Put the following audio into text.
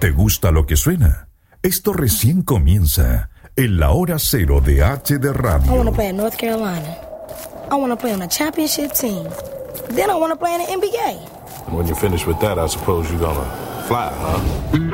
¿Te gusta lo que suena? Esto recién comienza en la hora cero de HD Radio. I want to play in North Carolina. I want to play on a championship team. Then I want to play in the NBA. When you're finished with that, I suppose you're gonna fly, huh?